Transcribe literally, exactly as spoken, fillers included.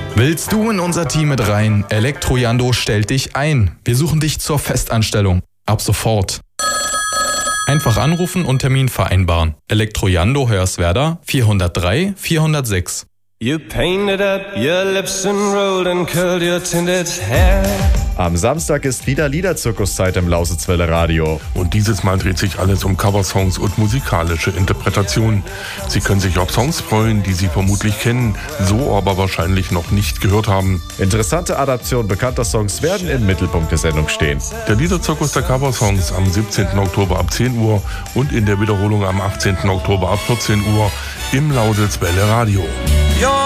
Willst du in unser Team mit rein? Elektrojando stellt dich ein. Wir suchen dich zur Festanstellung. Ab sofort. Einfach anrufen und Termin vereinbaren. Elektrojando Hoyerswerda vierhundertdrei vierhundertsechs. You painted up your lips and rolled and curled your tinted hair. Am Samstag ist wieder Liederzirkuszeit im Lausitzwelle Radio. Und dieses Mal dreht sich alles um Coversongs und musikalische Interpretationen. Sie können sich auf Songs freuen, die Sie vermutlich kennen, so aber wahrscheinlich noch nicht gehört haben. Interessante Adaptionen bekannter Songs werden im Mittelpunkt der Sendung stehen. Der Liederzirkus der Coversongs am siebzehnten Oktober ab zehn Uhr und in der Wiederholung am achtzehnten Oktober ab vierzehn Uhr im Lausitzwelle Radio.